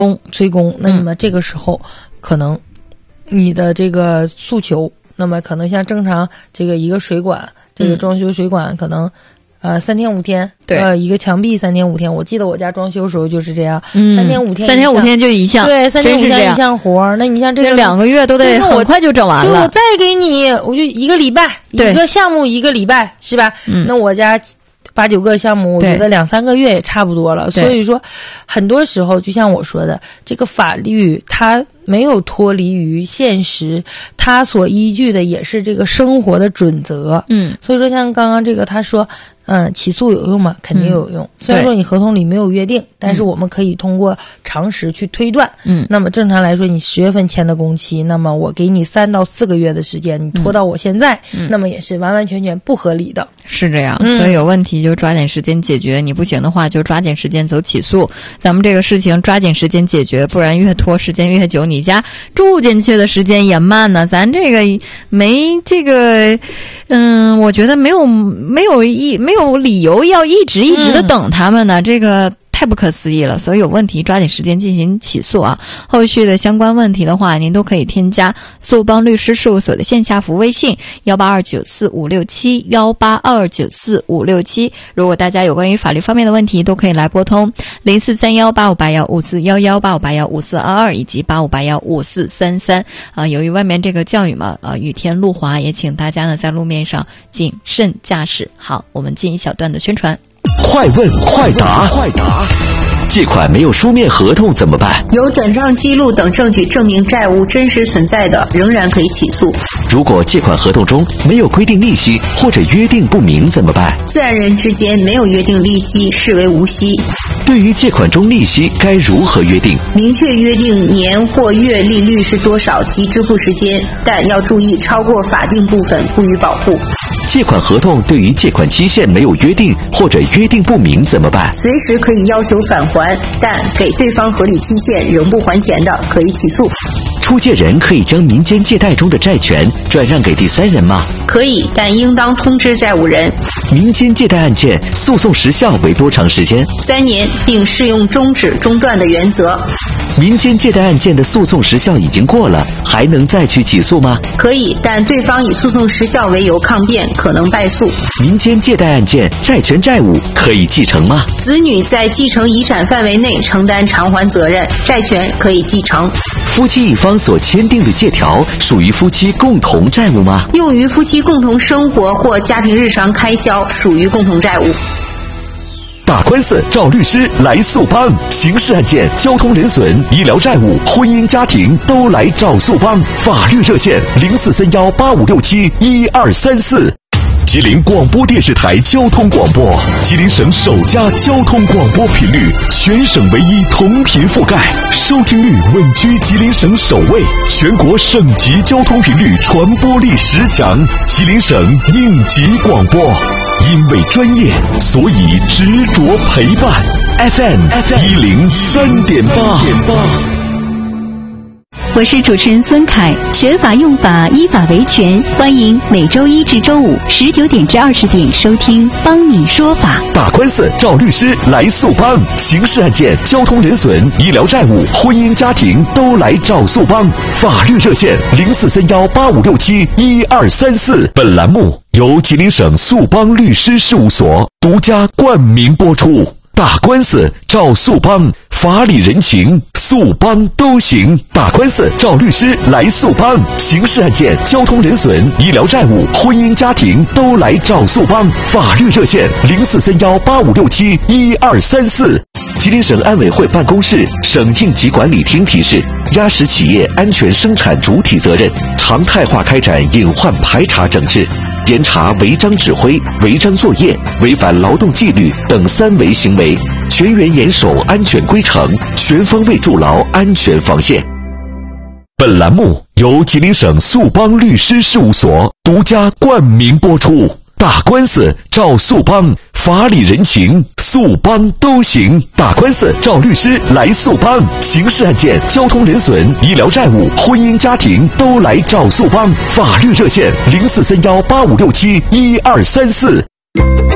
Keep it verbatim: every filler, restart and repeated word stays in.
工催工，那么这个时候可能你的这个诉求，那么可能像正常这个一个水管，这个装修水管可能。呃，三天五天， 对， 呃，一个墙壁三天五天。我记得我家装修的时候就是这样， 嗯、 三天五天， 三天五天就一项， 对，三天五天一项活儿。那你像这个两个月都得很快就整完了。 我再给你，我就一个礼拜，一个项目一个礼拜，是吧？ 嗯， 那我家八九个项目，我觉得两三个月也差不多了。所以说，很多时候就像我说的，这个法律它没有脱离于现实，它所依据的也是这个生活的准则。 嗯， 所以说像刚刚这个他说。嗯，起诉有用吗？肯定有用。嗯、虽然说你合同里没有约定，但是我们可以通过常识去推断。 嗯， 那么正常来说，你十月份签的工期，那么我给你三到四个月的时间，你拖到我现在，嗯、那么也是完完全全不合理的。 是这样，所以有问题就抓紧时间解决，嗯、你不行的话就抓紧时间走起诉。咱们这个事情抓紧时间解决，不然越拖时间越久，你家住进去的时间也慢呢。咱这个没这个。嗯，我觉得没有没有一没有理由要一直一直的等他们呢，嗯、这个太不可思议了。所以有问题抓紧时间进行起诉啊。后续的相关问题的话，您都可以添加速邦律师事务所的线下服务微信幺八二九四五六七幺八二九四五六七。如果大家有关于法律方面的问题，都可以来拨通零四三幺八五八幺五四幺幺八五八幺五四二二以及八五八幺五四三三。啊，由于外面这个降雨嘛，呃，雨天路滑，也请大家呢在路面上谨慎驾驶。好，我们进一小段的宣传。 快问快答，快答。借款没有书面合同怎么办？ 有转账记录等证据证明债务真实存在的，仍然可以起诉。 如果借款合同中没有规定利息或者约定不明怎么办？ 自然人之间没有约定利息，视为无息。 对于借款中利息该如何约定？ 明确约定年或月利率是多少及支付时间，但要注意超过法定部分不予保护。 借款合同对于借款期限没有约定或者约定不明怎么办？ 随时可以要求返还，但给对方合理期限仍不还钱的，可以起诉。 出借人可以将民间借贷中的债权转让给第三人吗？ 可以，但应当通知债务人。 民间借贷案件诉讼时效为多长时间？ 三年，并适用终止中断的原则。 民间借贷案件的诉讼时效已经过了，还能再去起诉吗？ 可以，但对方以诉讼时效为由抗辩，可能败诉。 民间借贷案件债权债务可以继承吗？ 子女在继承遗产范围内承担偿还责任，债权可以继承。 夫妻一方所签订的借条属于夫妻共同债务吗？ 用于夫妻共同生活或家庭日常开销，属于共同债务。 打官司找律师来速帮，刑事案件、交通人损、医疗债务、婚姻家庭都来找速帮。法律热线零四三幺八五六七一二三四。吉林广播电视台交通广播，吉林省首家交通广播频率，全省唯一同频覆盖，收听率稳居吉林省首位，全国省级交通频率传播力十强，吉林省应急广播。因为专业，所以执着陪伴。F M 一零三点八。 我是主持人孙凯，学法用法，依法维权，欢迎每周一至周五十九点至二十点收听《帮你说法》。 打官司找律师来速帮，刑事案件、交通人损、医疗债务、婚姻家庭都来找速帮。法律热线零四三幺八五六七一二三四。本栏目由吉林省速帮律师事务所独家冠名播出。打官司找速帮，法理人情速帮都行。打官司找律师来速帮，刑事案件、交通人损、医疗债务、婚姻家庭都来找速帮。法律热线零四三幺八五六七一二三四。吉林省安委会办公室、省应急管理厅提示：压实企业安全生产主体责任，常态化开展隐患排查整治，严查违章指挥、违章作业、违反劳动纪律等三违行为，全员严守安全规程，全方位筑牢安全防线。本栏目由吉林省速帮律师事务所独家冠名播出。打官司找速帮，法理人情速帮都行。打官司找律师来速帮，刑事案件、交通人损、医疗债务、婚姻家庭都来找速帮。法律热线零四三幺八五六七一二三四。